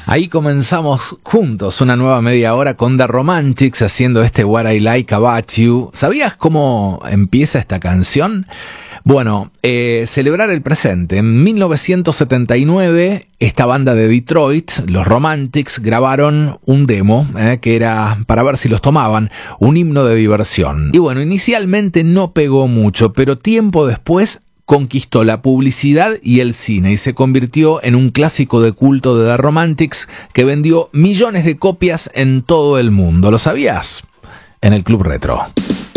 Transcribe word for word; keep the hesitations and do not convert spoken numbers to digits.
Ahí comenzamos juntos una nueva media hora con The Romantics haciendo este What I Like About You. ¿Sabías cómo empieza esta canción? Bueno, eh, celebrar el presente. En mil novecientos setenta y nueve, esta banda de Detroit, los Romantics, grabaron un demo eh, que era, para ver si los tomaban, un himno de diversión. Y bueno, inicialmente no pegó mucho, pero tiempo después conquistó la publicidad y el cine y se convirtió en un clásico de culto de The Romantics que vendió millones de copias en todo el mundo. ¿Lo sabías? En el Club Retro.